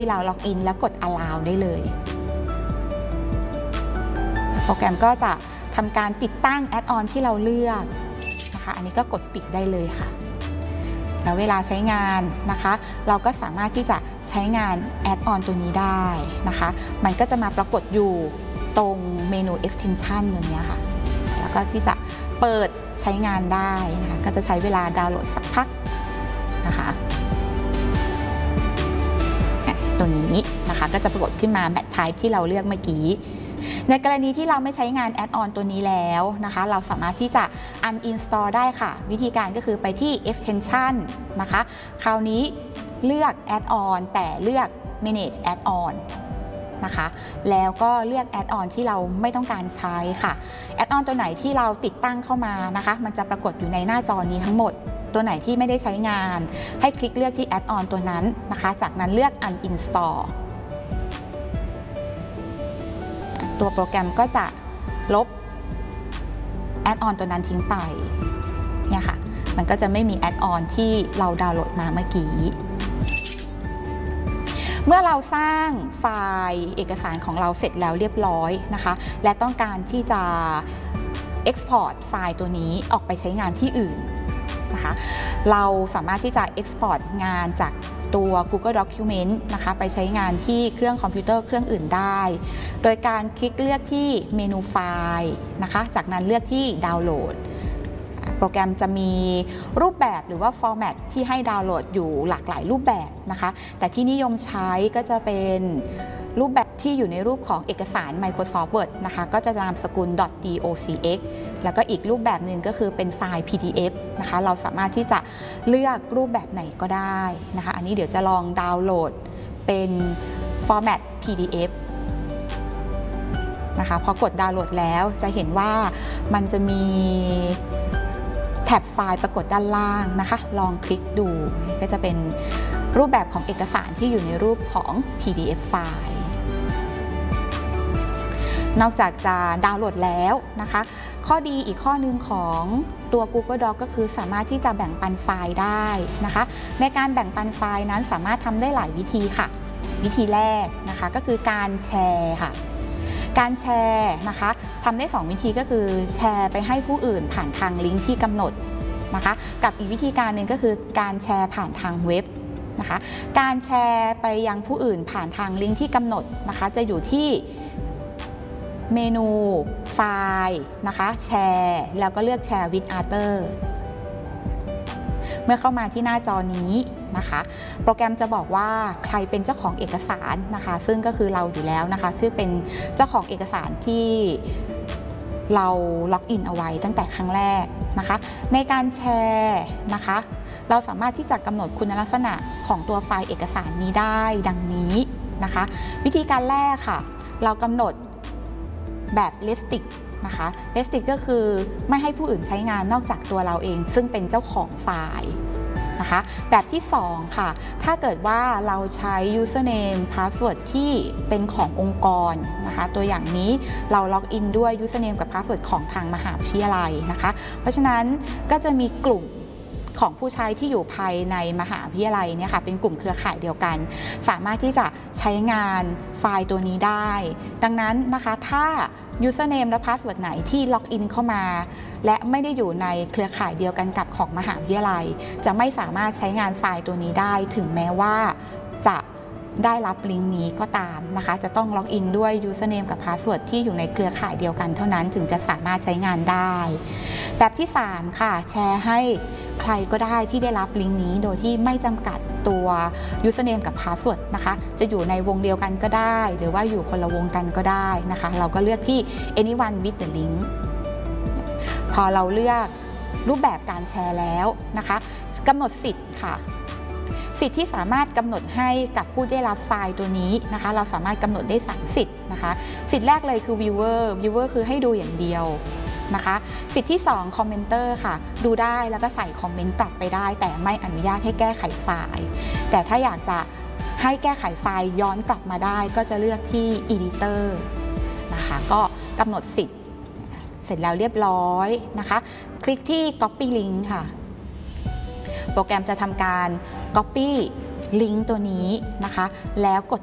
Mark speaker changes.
Speaker 1: ที่เราล็อกอินแล้วกด allow ได้เลยโปรแกรมก็จะทำการติดตั้งแอดออนที่เราเลือกนะคะอันนี้ก็กดปิดได้เลยค่ะแล้วเวลาใช้งานนะคะเราก็สามารถที่จะใช้งานแอดออนตัวนี้ได้นะคะมันก็จะมาปรากฏอยู่ตรงเมนู extension ตัวนี้ค่ะแล้วก็ที่จะเปิดใช้งานได้นะคะก็จะใช้เวลาดาวน์โหลดสักพักนะคะตัวนี้นะคะก็จะปรากฏขึ้นมาแมทไทป์ที่เราเลือกเมื่อกี้ในกรณีที่เราไม่ใช้งานแอดออนตัวนี้แล้วนะคะเราสามารถที่จะ uninstall ได้ค่ะวิธีการก็คือไปที่ extension นะคะคราวนี้เลือก add-on แต่เลือก manage add-on นะคะแล้วก็เลือก add-on ที่เราไม่ต้องการใช้ค่ะ add-on ตัวไหนที่เราติดตั้งเข้ามานะคะมันจะปรากฏอยู่ในหน้าจอนี้ทั้งหมดตัวไหนที่ไม่ได้ใช้งานให้คลิกเลือกที่ add-on ตัวนั้นนะคะจากนั้นเลือก uninstallตัวโปรแกรมก็จะลบแอดออนตัวนั้นทิ้งไปเนี่ยค่ะมันก็จะไม่มีแอดออนที่เราดาวน์โหลดมาเมื่อกี้เมื่อเราสร้างไฟล์เอกสารของเราเสร็จแล้วเรียบร้อยนะคะและต้องการที่จะ Export ไฟล์ตัวนี้ออกไปใช้งานที่อื่นนะคะเราสามารถที่จะ Export งานจากตัว Google Document นะคะไปใช้งานที่เครื่องคอมพิวเตอร์เครื่องอื่นได้โดยการคลิกเลือกที่เมนูไฟล์นะคะจากนั้นเลือกที่ดาวน์โหลดโปรแกรมจะมีรูปแบบหรือว่าฟอร์แมตที่ให้ดาวน์โหลดอยู่หลากหลายรูปแบบนะคะแต่ที่นิยมใช้ก็จะเป็นรูปแบบที่อยู่ในรูปของเอกสาร Microsoft Word นะคะก็จะนามสกุล .docx แล้วก็อีกรูปแบบหนึ่งก็คือเป็นไฟล์ PDF นะคะเราสามารถที่จะเลือกรูปแบบไหนก็ได้นะคะอันนี้เดี๋ยวจะลองดาวน์โหลดเป็นฟอร์แมต PDF นะคะพอกดดาวน์โหลดแล้วจะเห็นว่ามันจะมีแท็บไฟล์ปรากฏด้านล่างนะคะลองคลิกดูก็จะเป็นรูปแบบของเอกสารที่อยู่ในรูปของ PDF ไฟล์นอกจากจะดาวน์โหลดแล้วนะคะข้อดีอีกข้อหนึ่งของตัว Google Doc ก็คือสามารถที่จะแบ่งปันไฟล์ได้นะคะในการแบ่งปันไฟล์นั้นสามารถทำได้หลายวิธีค่ะวิธีแรกนะคะก็คือการแชร์ค่ะการแชร์นะคะทำได้2วิธีก็คือแชร์ไปให้ผู้อื่นผ่านทางลิงก์ที่กำหนดนะคะกับอีกวิธีการหนึ่งก็คือการแชร์ผ่านทางเว็บนะคะการแชร์ไปยังผู้อื่นผ่านทางลิงก์ที่กำหนดนะคะจะอยู่ที่เมนูไฟล์นะคะแชร์แล้วก็เลือกแชร์ with other เมื่อเข้ามาที่หน้าจอนี้นะคะโปรแกรมจะบอกว่าใครเป็นเจ้าของเอกสารนะคะซึ่งก็คือเราอยู่แล้วนะคะซึ่งเป็นเจ้าของเอกสารที่เราล็อกอินเอาไว้ตั้งแต่ครั้งแรกนะคะในการแชร์นะคะเราสามารถที่จะกำหนดคุณลักษณะของตัวไฟล์เอกสารนี้ได้ดังนี้นะคะวิธีการแรกค่ะเรากำหนดแบบ restrict นะคะ restrict ก็คือไม่ให้ผู้อื่นใช้งานนอกจากตัวเราเองซึ่งเป็นเจ้าของไฟล์นะคะแบบที่2ค่ะถ้าเกิดว่าเราใช้ username password ที่เป็นขององค์กรนะคะตัวอย่างนี้เราล็อกอินด้วย username กับ password ของทางมหาวิทยาลัยนะคะเพราะฉะนั้นก็จะมีกลุ่มของผู้ใช้ที่อยู่ภายในมหาวิทยาลัยเนี่ยค่ะเป็นกลุ่มเครือข่ายเดียวกันสามารถที่จะใช้งานไฟล์ตัวนี้ได้ดังนั้นนะคะถ้า username และ password ไหนที่ล็อกอินเข้ามาและไม่ได้อยู่ในเครือข่ายเดียวกันกับของมหาวิทยาลัยจะไม่สามารถใช้งานไฟล์ตัวนี้ได้ถึงแม้ว่าจะได้รับลิงก์นี้ก็ตามนะคะจะต้องล็อกอินด้วย username กับ password ที่อยู่ในเครือข่ายเดียวกันเท่านั้นถึงจะสามารถใช้งานได้แบบที่3ค่ะแชร์ให้ใครก็ได้ที่ได้รับลิงก์นี้โดยที่ไม่จำกัดตัว username กับ password นะคะจะอยู่ในวงเดียวกันก็ได้หรือว่าอยู่คนละวงกันก็ได้นะคะเราก็เลือกที่ anyone with the link พอเราเลือกรูปแบบการแชร์แล้วนะคะกำหนดสิทธิ์ค่ะสิทธิ์ที่สามารถกำหนดให้กับผู้ได้รับไฟล์ตัวนี้นะคะเราสามารถกำหนดได้3สิทธิ์นะคะสิทธิ์แรกเลยคือ viewer คือให้ดูอย่างเดียวนะคะสิทธิ์ที่2 commenter ค่ะดูได้แล้วก็ใส่คอมเมนต์กลับไปได้แต่ไม่อนุญาตให้แก้ไขไฟล์แต่ถ้าอยากจะให้แก้ไขไฟล์ย้อนกลับมาได้ก็จะเลือกที่ editor นะคะก็กำหนดสิทธิ์เสร็จแล้วเรียบร้อยนะคะคลิกที่ copy link ค่ะโปรแกรมจะทำการ copy ลิงก์ตัวนี้นะคะแล้วกด